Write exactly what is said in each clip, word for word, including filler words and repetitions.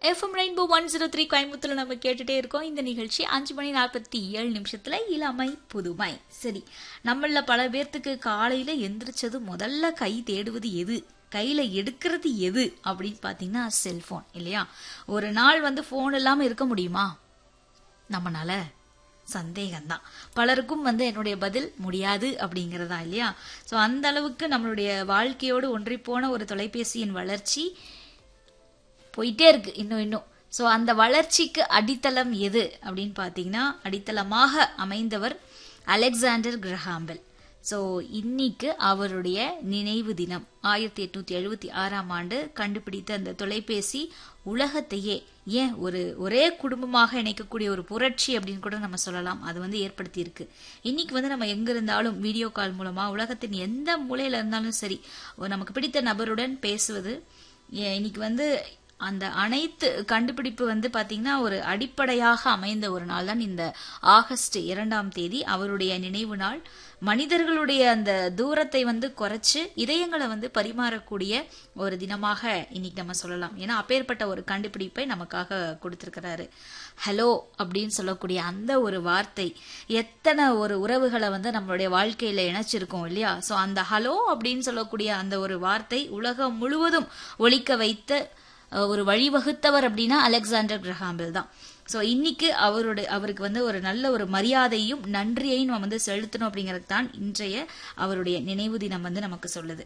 FM rainbow one zero three கோயம்புத்தூர்ல நம்ம கேட்டுட்டே இருக்கோம். இந்த நிகழ்ச்சி அஞ்சு மணி நாற்பத்தி ஏழு நிமிஷத்துல இளமை புதுமை. சரி, நம்மள பல பேர்த்துக்கு காலையில எந்திரிச்சது முதல்ல கை தேடுவது எது, கையில எடுக்கிறது எது அப்படின்னு பாத்தீங்கன்னா செல்போன் இல்லையா? ஒரு நாள் வந்து போன் இல்லாம இருக்க முடியுமா நம்மனால? சந்தேகம்தான். பலருக்கும் வந்து என்னுடைய பதில் முடியாது அப்படிங்கறதா இல்லையா? சோ அந்த அளவுக்கு நம்மளுடைய வாழ்க்கையோடு ஒன்றி போன ஒரு தொலைபேசியின் வளர்ச்சி போயிட்டே இருக்கு இன்னும் இன்னும். ஸோ அந்த வளர்ச்சிக்கு அடித்தளம் எது அப்படின்னு பார்த்தீங்கன்னா, அடித்தளமாக அமைந்தவர் அலெக்சாண்டர் கிரஹாம் பெல். ஸோ இன்னைக்கு அவருடைய நினைவு தினம். ஆயிரத்தி எட்நூத்தி எழுபத்தி ஆறாம் ஆண்டு கண்டுபிடித்த அந்த தொலைபேசி உலகத்தையே ஏன் ஒரு ஒரே குடும்பமாக இணைக்கக்கூடிய ஒரு புரட்சி அப்படின்னு கூட நம்ம சொல்லலாம். அது வந்து ஏற்படுத்தி இருக்கு. இன்னைக்கு வந்து நம்ம எங்க இருந்தாலும் வீடியோ கால் மூலமா உலகத்தின் எந்த மூலையில இருந்தாலும் சரி, நமக்கு பிடித்த நபருடன் பேசுவது இன்னைக்கு வந்து அந்த அனைத்து கண்டுபிடிப்பு வந்து பாத்தீங்கன்னா ஒரு அடிப்படையாக அமைந்த ஒரு நாள் தான் இந்த ஆகஸ்ட் இரண்டாம் தேதி, அவருடைய நினைவு நாள். மனிதர்களுடைய அந்த தூரத்தை வந்து குறைச்சு இதயங்களை வந்து பரிமாறக்கூடிய ஒரு தினமாக இன்னைக்கு நம்ம சொல்லலாம். ஏன்னா அப்பேற்பட்ட ஒரு கண்டுபிடிப்பை நமக்காக கொடுத்திருக்கிறாரு. ஹலோ அப்படின்னு சொல்லக்கூடிய அந்த ஒரு வார்த்தை எத்தனை ஒரு உறவுகளை வந்து நம்மளுடைய வாழ்க்கையில இணைச்சிருக்கோம் இல்லையா? சோ அந்த ஹலோ அப்படின்னு சொல்லக்கூடிய அந்த ஒரு வார்த்தை உலகம் முழுவதும் ஒலிக்க வைத்த ஒரு வழிவகுத்தவர் அப்படின்னா அலெக்சாண்டர் கிரஹாம் பெல் தான். சோ இன்னைக்கு அவருடைய அவருக்கு வந்து ஒரு நல்ல ஒரு மரியாதையும் நன்றியையும் நம்ம வந்து செலுத்தணும் அப்படிங்கிறது தான் இன்றைய அவருடைய நினைவு தினம் வந்து நமக்கு சொல்லுது.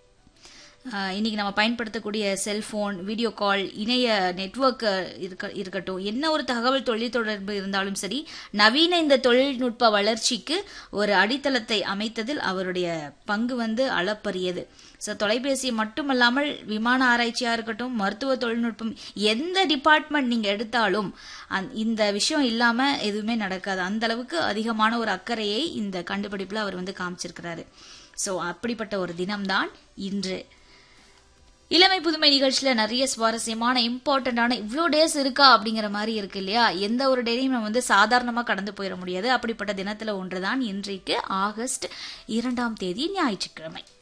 இன்னைக்கு நம்ம பயன்படுத்தக்கூடிய செல்போன், வீடியோ கால், இணைய நெட்வொர்க் இருக்க இருக்கட்டும், என்ன ஒரு தகவல் தொழில் தொடர்பு இருந்தாலும் சரி, நவீன இந்த தொழில்நுட்ப வளர்ச்சிக்கு ஒரு அடித்தளத்தை அமைத்ததில் அவருடைய பங்கு வந்து அளப்பரியது. ஸோ தொலைபேசி மட்டுமல்லாமல் விமான ஆராய்ச்சியா இருக்கட்டும், மருத்துவ தொழில்நுட்பம், எந்த டிபார்ட்மெண்ட் நீங்க எடுத்தாலும் இந்த விஷயம் இல்லாம எதுவுமே நடக்காது. அந்த அளவுக்கு அதிகமான ஒரு அக்கறையை இந்த கண்டுபிடிப்புல அவர் வந்து காமிச்சிருக்கிறாரு. ஸோ அப்படிப்பட்ட ஒரு தினம்தான் இன்று. இளமை புதுமை நிகழ்ச்சியில நிறைய சுவாரஸ்யமான இம்பார்ட்டன்டான இவ்வளோ டேஸ் இருக்கா அப்படிங்கிற மாதிரி இருக்கு இல்லையா? எந்த ஒரு டேயும் நம்ம வந்து சாதாரணமா கடந்து போயிட முடியாது. அப்படிப்பட்ட தினத்துல ஒன்றுதான் இன்றைக்கு ஆகஸ்ட் இரண்டாம் தேதி ஞாயிற்றுக்கிழமை.